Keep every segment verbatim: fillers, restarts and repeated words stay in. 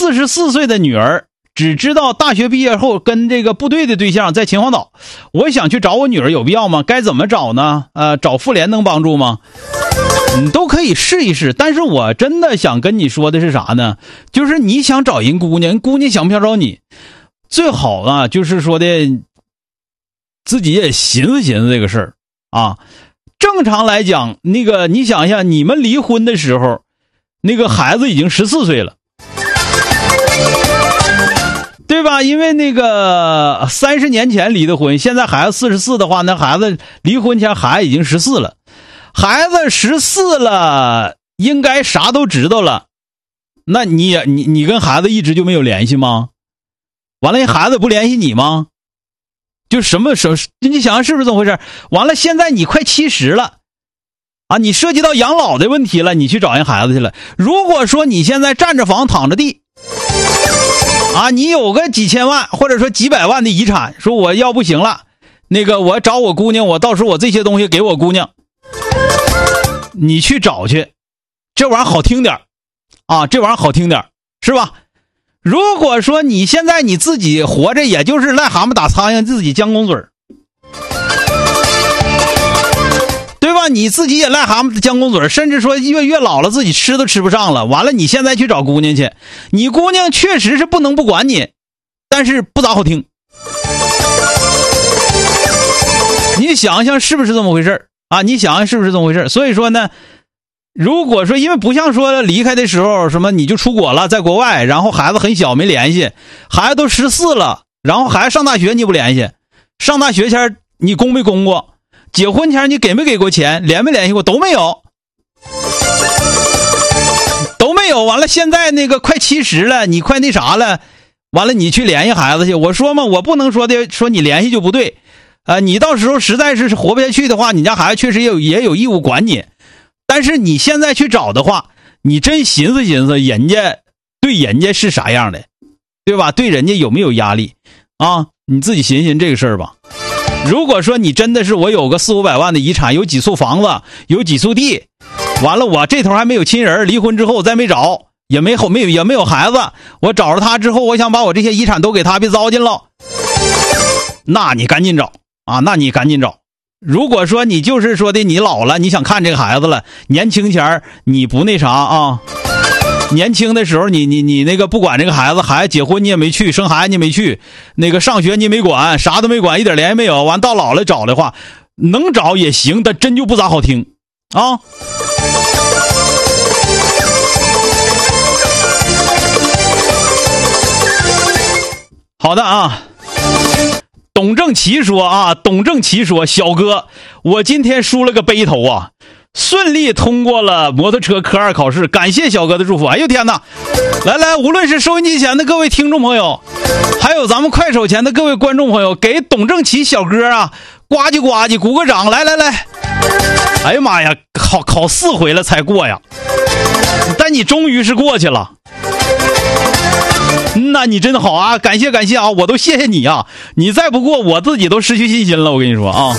四十四岁的女儿只知道大学毕业后跟这个部队的对象在秦皇岛，我想去找我女儿有必要吗？该怎么找呢？呃，找妇联能帮助吗？你都可以试一试，但是我真的想跟你说的是啥呢？就是你想找人姑娘，姑娘想不想找你，最好啊，就是说的自己也寻思寻思这个事儿啊。正常来讲，那个你想一下，你们离婚的时候，那个孩子已经十四岁了，对吧？因为那个三十年前离的婚，现在孩子四十四的话，那孩子离婚前孩子已经十四了。孩子十四了，应该啥都知道了。那你也你你跟孩子一直就没有联系吗？完了，孩子不联系你吗？就什么什么，你想想是不是这么回事？完了，现在你快七十了啊，你涉及到养老的问题了，你去找人孩子去了。如果说你现在占着房躺着地啊，你有个几千万或者说几百万的遗产，说我要不行了，那个我找我姑娘，我到时候我这些东西给我姑娘。你去找去，这玩意儿好听点啊，这玩意儿好听点是吧？如果说你现在你自己活着，也就是癞蛤蟆打苍蝇，自己将功嘴儿，对吧？你自己也癞蛤蟆将功嘴儿，甚至说越越老了自己吃都吃不上了。完了，你现在去找姑娘去，你姑娘确实是不能不管你，但是不咋好听。你想想是不是这么回事啊？你想想是不是这么回事？所以说呢，如果说因为不像说离开的时候什么你就出国了，在国外，然后孩子很小没联系，孩子都十四了，然后孩子上大学你不联系，上大学前你供没供过，结婚前你给没给过钱，联没联系过，都没有，都没有。完了，现在那个快七十了，你快那啥了，完了你去联系孩子去。我说嘛，我不能说的说你联系就不对。呃，你到时候实在是活不下去的话，你家孩子确实也有也有义务管你。但是你现在去找的话，你真寻思寻思，人家对人家是啥样的，对吧？对人家有没有压力啊？你自己寻寻这个事儿吧。如果说你真的是我有个四五百万的遗产，有几处房子，有几处地，完了我这头还没有亲人，离婚之后再没找，也没有没有也没有孩子，我找着他之后，我想把我这些遗产都给他，别糟践了，那你赶紧找。啊，那你赶紧找。如果说你就是说的你老了，你想看这个孩子了，年轻前你不那啥啊，年轻的时候你你你那个不管这个孩子，孩子结婚你也没去，生孩子你也没去，那个上学你也没管，啥都没管，一点联系没有。完到老了找的话，能找也行，但真就不咋好听啊。好的啊。董正奇说啊，董正奇说，小哥，我今天梳了个背头啊，顺利通过了摩托车科二考试，感谢小哥的祝福。哎呦天哪！来来，无论是收音机前的各位听众朋友，还有咱们快手前的各位观众朋友，给董正奇小哥啊呱唧呱唧鼓个掌！来来来！哎呀妈呀，考考四回了才过呀，但你终于是过去了。那你真好啊，感谢感谢啊，我都谢谢你啊，你再不过我自己都失去信心了，我跟你说啊。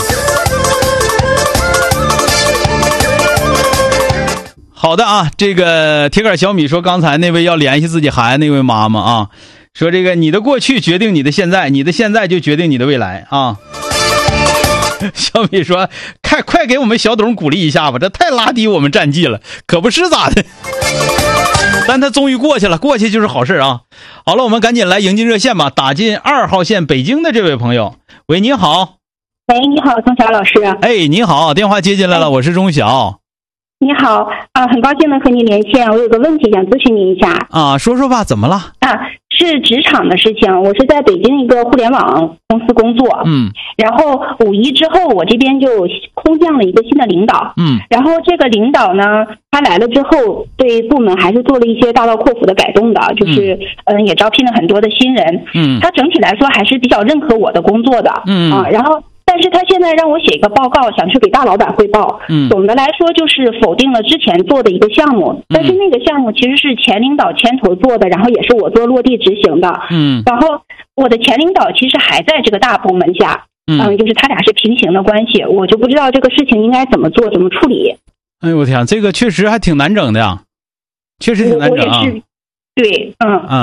好的啊，这个铁杆小米说，刚才那位要联系自己孩子那位妈妈啊，说这个你的过去决定你的现在，你的现在就决定你的未来啊。小米说，快快给我们小董鼓励一下吧，这太拉低我们战绩了，可不是咋的。但他终于过去了，过去就是好事啊。好了，我们赶紧来迎进热线吧，打进二号线北京的这位朋友。喂，你好。 喂，你好，钟晓老师。 哎，你好，电话接进来了，我是钟晓。 你好啊，很高兴能和你连线，我有个问题想咨询你一下。 啊，说说吧，怎么了？ 啊，是职场的事情，我是在北京一个互联网公司工作。 嗯。然后五一之后，我这边就空降了一个新的领导。 嗯。 然后这个领导呢，他来了之后，对部门还是做了一些大刀阔斧的改动的，就是嗯、呃，也招聘了很多的新人。 嗯。 他整体来说还是比较认可我的工作的。 嗯。 啊，然后。但是他现在让我写一个报告，想去给大老板汇报。 嗯， 总的来说就是否定了之前做的一个项目，但是那个项目其实是前领导牵头做的，然后也是我做落地执行的。 嗯， 然后我的前领导其实还在这个大部门下，嗯、呃，就是他俩是平行的关系，我就不知道这个事情应该怎么做，怎么处理。 哎呦我天，这个确实还挺难整的呀，确实挺难整啊。 我也是，对，嗯。 嗯